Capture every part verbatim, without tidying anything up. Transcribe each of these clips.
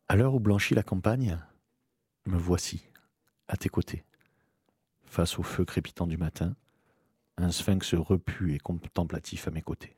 À l'heure où blanchit la campagne, me voici, à tes côtés, face au feu crépitant du matin, un sphinx repu et contemplatif à mes côtés.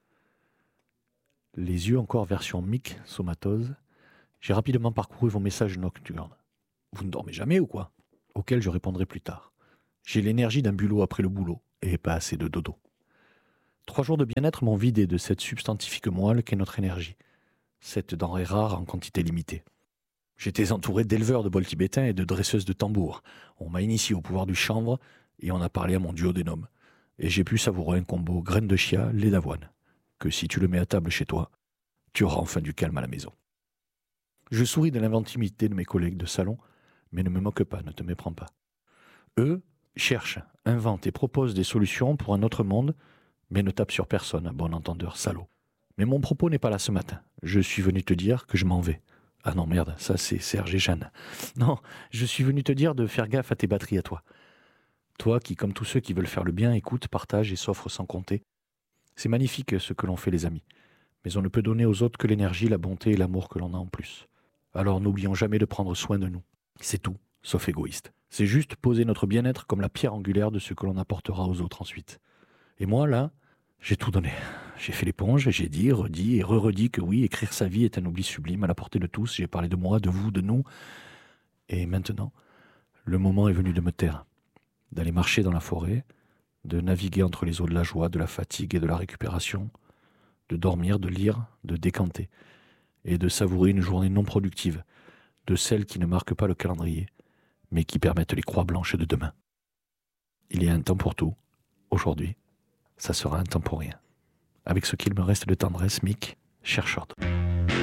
Les yeux encore version mic somatose, j'ai rapidement parcouru vos messages nocturnes. Vous ne dormez jamais ou quoi? Auquel je répondrai plus tard. J'ai l'énergie d'un bulot après le boulot, et pas assez de dodo. Trois jours de bien-être m'ont vidé de cette substantifique moelle qu'est notre énergie, cette denrée rare en quantité limitée. J'étais entouré d'éleveurs de bols tibétains et de dresseuses de tambours. On m'a initié au pouvoir du chanvre et on a parlé à mon duodénum. Et j'ai pu savourer un combo graines de chia, lait d'avoine, que si tu le mets à table chez toi, tu auras enfin du calme à la maison. Je souris de l'inventivité de mes collègues de salon, mais ne me moque pas, ne te méprends pas. Eux cherchent, inventent et proposent des solutions pour un autre monde, mais ne tapent sur personne, à bon entendeur, salaud. Mais mon propos n'est pas là ce matin. Je suis venu te dire que je m'en vais. Ah non, merde, ça c'est Serge et Jeanne. Non, je suis venu te dire de faire gaffe à tes batteries à toi. Toi qui, comme tous ceux qui veulent faire le bien, écoute, partage et s'offre sans compter. C'est magnifique ce que l'on fait les amis. Mais on ne peut donner aux autres que l'énergie, la bonté et l'amour que l'on a en plus. Alors n'oublions jamais de prendre soin de nous. C'est tout, sauf égoïste. C'est juste poser notre bien-être comme la pierre angulaire de ce que l'on apportera aux autres ensuite. Et moi, là, j'ai tout donné. J'ai fait l'éponge, j'ai dit, redit et re-redit que oui, écrire sa vie est un oubli sublime à la portée de tous. J'ai parlé de moi, de vous, de nous. Et maintenant, le moment est venu de me taire, d'aller marcher dans la forêt, de naviguer entre les eaux de la joie, de la fatigue et de la récupération, de dormir, de lire, de décanter, et de savourer une journée non productive, de celles qui ne marquent pas le calendrier, mais qui permettent les croix blanches de demain. Il y a un temps pour tout. Aujourd'hui, ça sera un temps pour rien. Avec ce qu'il me reste de tendresse, Mick, cherche ordre.